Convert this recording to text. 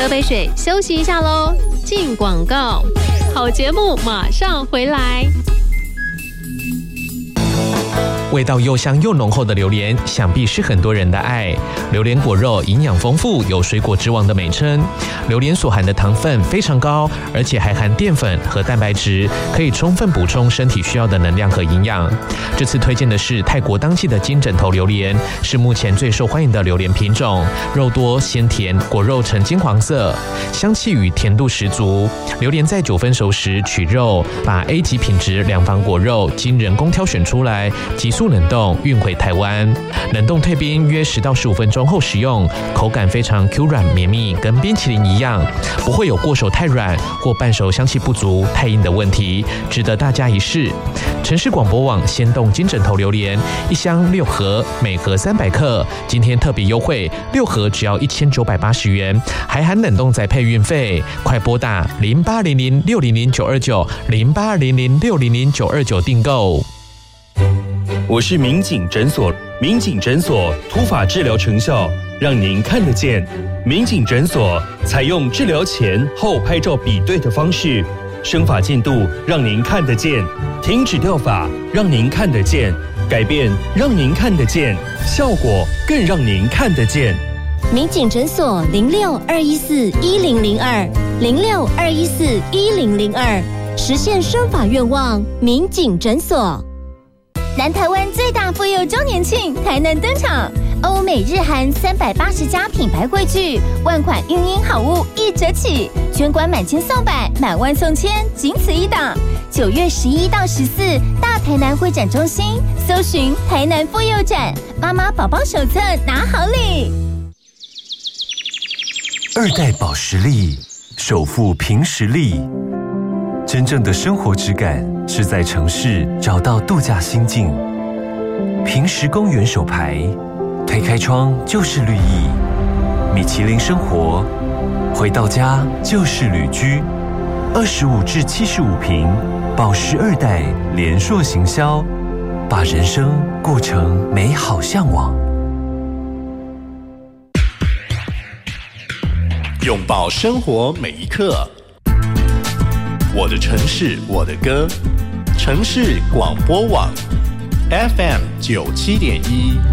喝杯水，休息一下咯。进广告，好节目马上回来。 味道又香又浓厚的榴莲，想必是很多人的爱。榴莲果肉营养丰富，有水果之王的美称。榴莲所含的糖分非常高，而且还含淀粉和蛋白质，可以充分补充身体需要的能量和营养。这次推荐的是泰国当季的金枕头榴莲，是目前最受欢迎的榴莲品种，肉多鲜甜，果肉呈金黄色，香气与甜度十足。榴莲在9分熟时取肉，把 A 级品质2房果肉经人工挑选出来，急速冷冻运回台湾，冷冻退冰约10到15分钟后食用，口感非常 Q 软绵密，跟冰淇淋一样，不会有过熟太软或半熟香气不足、太硬的问题，值得大家一试。城市广播网鲜冻金枕头榴莲，1箱6盒，每盒300克，今天特别优惠，6盒只要1980元，还含冷冻宅配运费。快拨打08006009290800600929订购。 我是民警诊所，民警诊所突发治疗成效，让您看得见。民警诊所采用治疗前后拍照比对的方式，生发进度让您看得见，停止掉发让您看得见，改变让您看得见，效果更让您看得见。 民警诊所06-214-1002，06-214-1002，实现生发愿望，民警诊所。 南台湾最大妇幼周年庆，台南登场，欧美日韩380家品牌汇聚，万款孕婴好物1折起，全馆满千送百，满万送千，仅此一档。9月11到14，大台南会展中心，搜寻台南妇幼展，妈妈宝宝手册拿好礼。 2代保时力，首富凭实力。真正的生活质感是在城市找到度假心境。平时公园手牌，推开窗就是绿意。米其林生活，回到家就是旅居。25至75坪，保时2代联硕行销，把人生过成美好向往。 拥抱生活每一刻。我的城市，我的歌，城市广播网 FM97.1